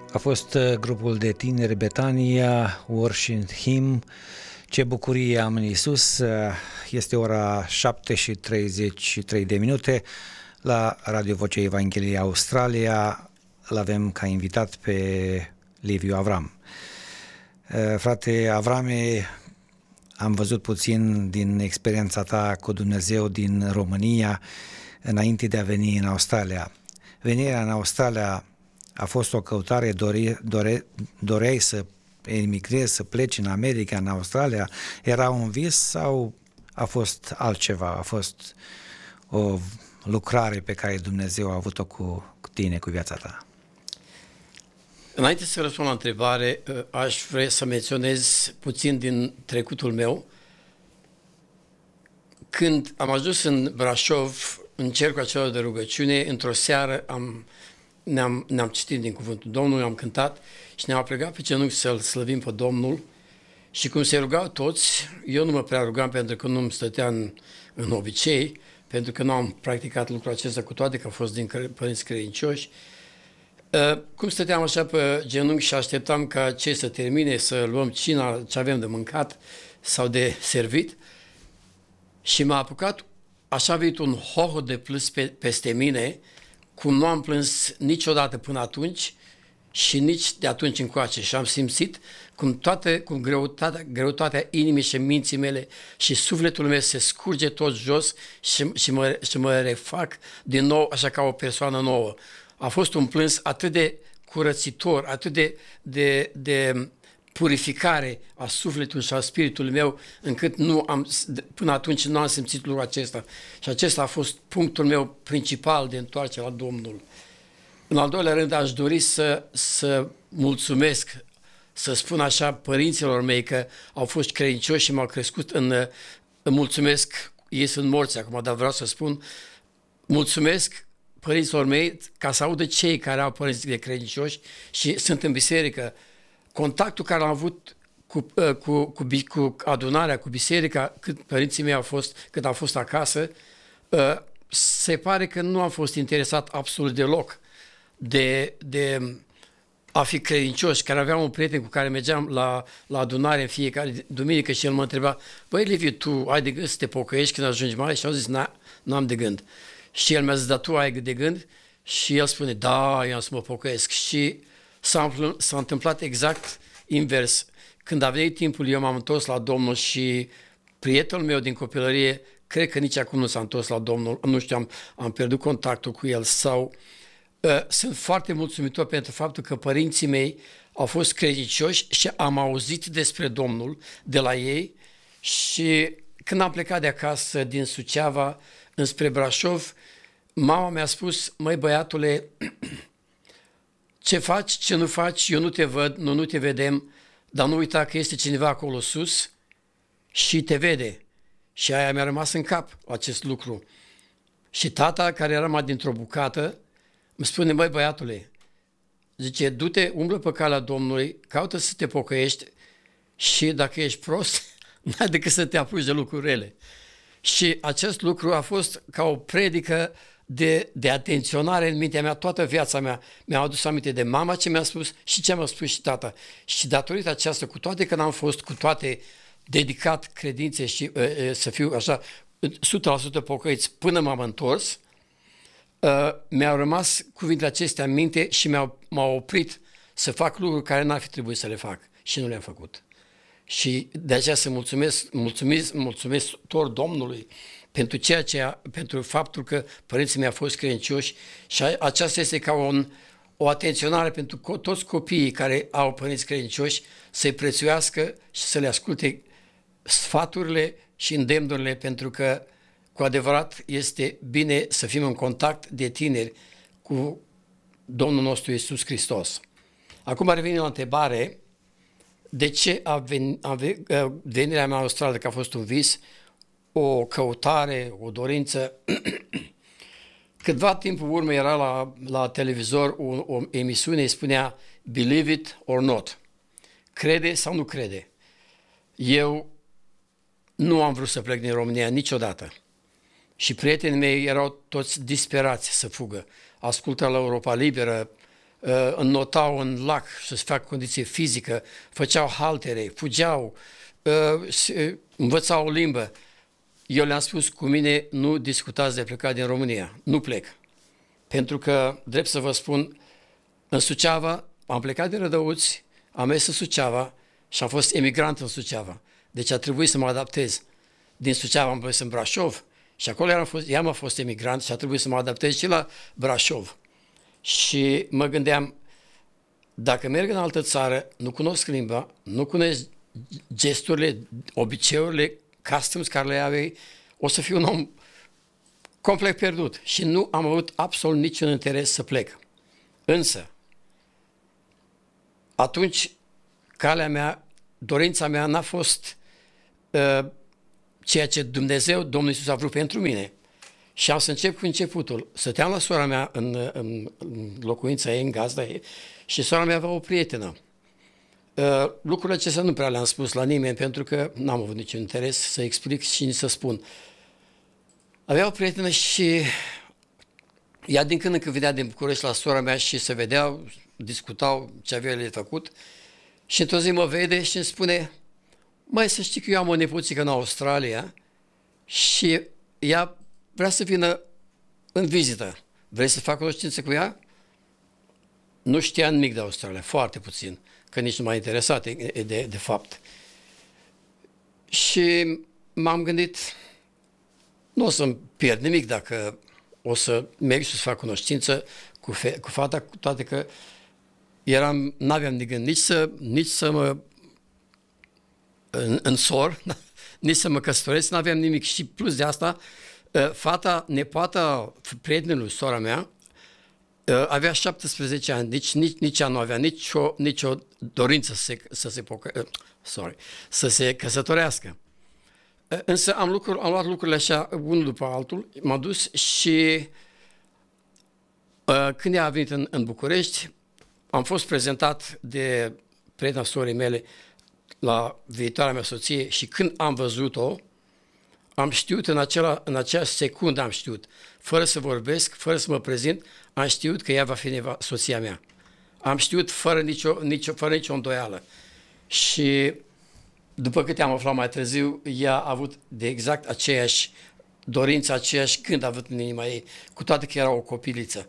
A fost grupul de tineri Betania, Worship Him. Ce bucurie am în Iisus. Este ora 7:33 la Radio Vocea Evangheliei Australia. L-avem ca invitat pe Liviu Avram. Frate Avrame, am văzut puțin din experiența ta cu Dumnezeu din România înainte de a veni în Australia. Venirea în Australia a fost o căutare, doreai să emigrezi, să pleci în America, în Australia? Era un vis sau a fost altceva? A fost o lucrare pe care Dumnezeu a avut-o cu tine, cu viața ta? Înainte să răspund la întrebare, aș vrea să menționez puțin din trecutul meu. Când am ajuns în Brașov, în cercul acela de rugăciune, într-o seară ne-am citit din cuvântul Domnului, am cântat și ne-am plecat pe genunchi să-L slăvim pe Domnul. Și cum se rugau toți, eu nu mă prea rugam pentru că nu îmi stătea în obicei, pentru că nu am practicat lucrul acesta, cu toate că au fost din părinți credincioși. Cum stăteam așa pe genunchi și așteptam ca cei să termine, să luăm cina, ce avem de mâncat sau de servit, și m-a apucat, așa a venit un hoho de plâns peste mine, cum nu am plâns niciodată până atunci și nici de atunci încoace. Și am simțit cum greutatea inimii și minții mele și sufletul meu se scurge tot jos și mă refac din nou așa ca o persoană nouă. A fost un plâns atât de curățitor, atât de purificare a sufletului și a spiritului meu, încât până atunci nu am simțit lucrul acesta. Și acesta a fost punctul meu principal de întoarcere la Domnul. În al doilea rând, aș dori să mulțumesc, să spun așa, părinților mei că au fost credincioși și m-au crescut îmi mulțumesc, ei sunt morți acum, dar vreau să spun, mulțumesc părinților mei ca să audă cei care au părinți de credincioși și sunt în biserică. Contactul care l-am avut cu adunarea, cu biserica, cât părinții mei cât au fost acasă, se pare că nu am fost interesat absolut deloc de a fi credincioși, care aveam un prieten cu care mergeam la adunare în fiecare duminică și el mă întreba: băi, Liviu, tu ai de gând să te pocăiești când ajungi mare? Și am zis: n-am de gând. Și el mi-a zis: dar tu ai de gând? Și el spune: da, eu am să mă pocăiesc. Și s-a întâmplat exact invers. Când a venit timpul, eu m-am întors la Domnul și prietenul meu din copilărie, cred că nici acum nu s-a întors la Domnul, nu știu, am pierdut contactul cu el sau... Sunt foarte mulțumitor pentru faptul că părinții mei au fost credincioși și am auzit despre Domnul de la ei. Și când am plecat de acasă din Suceava înspre Brașov, mama mi-a spus: măi, băiatule, ce faci, ce nu faci, eu nu te văd, nu te vedem, dar nu uita că este cineva acolo sus și te vede. Și aia mi-a rămas în cap, acest lucru. Și tata, care era mai dintr-o bucată, îmi spune: băi, băiatule, zice, du-te, umblă pe calea Domnului, caută să te pocăiești și dacă ești prost, n-ai decât să te apuci de lucruri rele. Și acest lucru a fost ca o predică de atenționare în mintea mea toată viața mea. Mi-am adus aminte de mama ce mi-a spus și ce mi-a spus și tata. Și datorită aceasta, cu toate că n-am fost cu toate dedicat credințe și să fiu așa 100% pocăiți până m-am întors, mi-au rămas cuvintele acestea în minte și m-au oprit să fac lucruri care n-ar fi trebuit să le fac și nu le-am făcut. Și de aceea să mulțumesc tot Domnului pentru faptul că părinții mei au fost credincioși și aceasta este ca o atenționare pentru toți copiii care au părinți credincioși, să-i prețuiască și să le asculte sfaturile și îndemnurile, pentru că cu adevărat este bine să fim în contact de tineri cu Domnul nostru Iisus Hristos. Acum revenim la întrebare: de ce venirea mea în Australia, că a fost un vis, o căutare, o dorință? Câtva timp în urmă era la televizor o emisiune, îi spunea Believe it or not. Crede sau nu crede. Eu nu am vrut să plec din România niciodată. Și prietenii mei erau toți disperați să fugă. Ascultă la Europa Liberă, înnotau în lac să-și facă condiție fizică, făceau haltere, fugeau, învățau o limbă. Eu le-am spus, cu mine nu discutați de plecat din România, nu plec. Pentru că, drept să vă spun, în Suceava, am plecat din Rădăuți, am mers în Suceava și am fost emigrant în Suceava. Deci a trebuit să mă adaptez. Din Suceava am mers în Brașov și acolo am fost emigrant și a trebuit să mă adaptez și la Brașov. Și mă gândeam, dacă merg în altă țară, nu cunosc limba, nu cunosc gesturile, obiceiurile, customs care le aveai, o să fiu un om complet pierdut. Și nu am avut absolut niciun interes să plec. Însă, atunci, calea mea, dorința mea n-a fost ceea ce Dumnezeu, Domnul Iisus a vrut pentru mine. Și am să încep cu începutul. Stăteam la sora mea în locuința ei, în gazda ei, și sora mea avea o prietenă. Lucrurile acestea nu prea le-am spus la nimeni, pentru că n-am avut niciun interes să explic și nici să spun. Avea o prietenă și ea din când în când vedea din București la sora mea și se vedeau, discutau ce aveau de făcut. Și într-o zi mă vede și îmi spune, măi, să știi că eu am o nepoțică în Australia și ea vrea să vină în vizită. Vrei să fac cunoștință cu ea? Nu știa nimic de Australia, foarte puțin, că nici nu m-a interesat de fapt. Și m-am gândit, nu o să-mi pierd nimic dacă o să merg și să fac cunoștință cu fata, cu toate că n-aveam de gând nici să mă însor, nici să mă căsătoresc, n-aveam nimic. Și plus de asta, fata, nepoata prietenului, sora mea, avea 17 ani, nici ea nu avea nicio dorință să se căsătorească. Însă am luat lucrurile așa, unul după altul, m-am dus și când ea a venit în București, am fost prezentat de prietena sorii mele la viitoarea mea soție și când am văzut-o, am știut în acea secundă, am știut, fără să vorbesc, fără să mă prezint, am știut că ea va fi soția mea. Am știut fără nicio îndoială. Și după câte am aflat mai târziu, ea a avut de exact aceeași dorință, aceeași gând a avut în inima ei, cu toate că era o copiliță.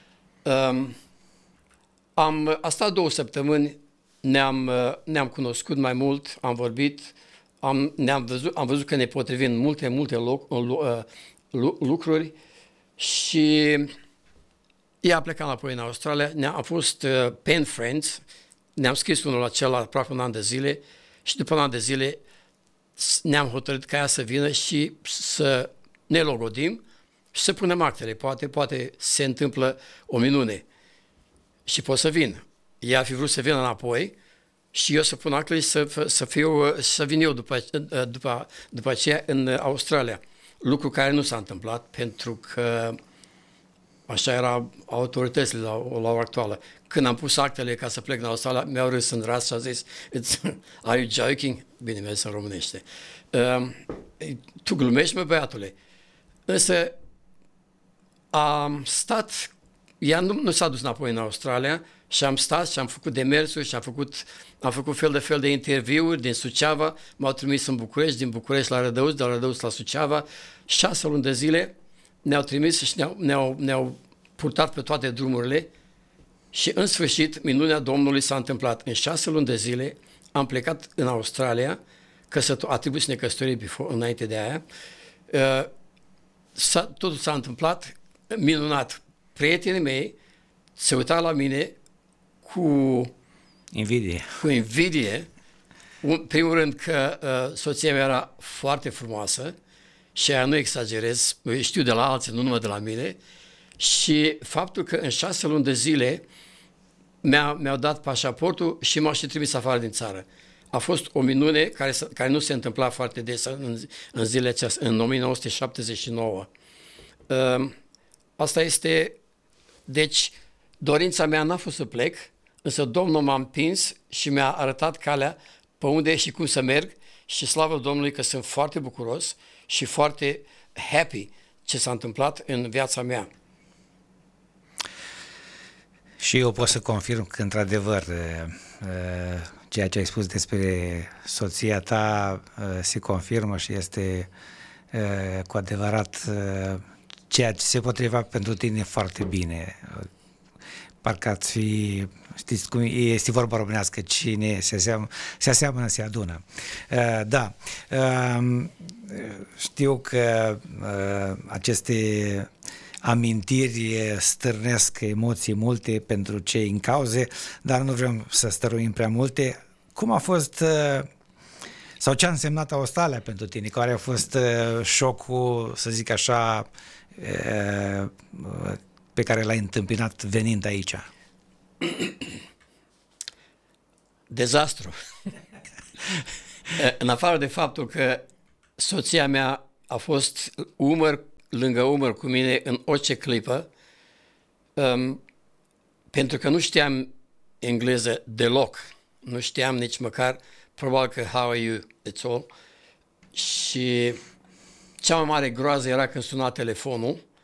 A stat 2 săptămâni, ne-am cunoscut mai mult, am vorbit, am văzut că ne potrivim multe lucruri și ea a plecat înapoi în Australia, am fost pen friends, ne-am scris unul la celălalt aproape un an de zile și după un an de zile ne-am hotărât ca ea să vină și să ne logodim și să punem actele. Poate se întâmplă o minune și pot să vin. Ea a fi vrut să vină înapoi și eu să pun actele și să vin eu după aceea în Australia. Lucru care nu s-a întâmplat pentru că așa erau autoritățile la ora actuală. Când am pus actele ca să plec în Australia, mi-au râs în ras și au zis, are you joking? Bine, mi-a zis în românește. Tu glumești, mă, băiatule. Însă am stat, ea nu s-a dus înapoi în Australia și am stat și am făcut demersuri și am făcut fel de interviuri din Suceava, m-au trimis în București, din București la Rădăuți, de la Rădăuți la Suceava, 6 luni de zile ne-au trimis și ne-au purtat pe toate drumurile și în sfârșit minunea Domnului s-a întâmplat. În 6 luni de zile am plecat în Australia, a trebuit să ne căsătorim înainte de aia, totul s-a întâmplat minunat. Prietenii mei se uitau la mine cu invidie. Primul rând că soția mea era foarte frumoasă și aia nu exagerez, știu de la alții, nu numai de la mine, și faptul că în 6 luni de zile mi-au dat pașaportul și m-au și trimis afară din țară. A fost o minune care nu se întâmpla foarte des în zilele acestea, în 1979. Asta este, deci, dorința mea n-a fost să plec, însă Domnul m-a împins și mi-a arătat calea pe unde și cum să merg și slavă Domnului că sunt foarte bucuros și foarte happy ce s-a întâmplat în viața mea. Și eu pot să confirm că, într-adevăr, ceea ce ai spus despre soția ta se confirmă și este cu adevărat ceea ce se potrivea pentru tine foarte bine. Parcă ați fi, știți cum este vorba românească, cine se aseamănă, se adună. Da, știu că aceste amintiri stârnesc emoții multe pentru cei în cauze, dar nu vrem să stăruim prea multe. Cum a fost, sau ce a însemnat Australia pentru tine? Care a fost șocul, să zic așa, pe care l-ai întâmpinat venind aici? Dezastru. În afară de faptul că soția mea a fost umăr lângă umăr cu mine în orice clipă, pentru că nu știam engleză deloc. Nu știam nici măcar, probabil că how are you, it's all. Și cea mai mare groază era când suna telefonul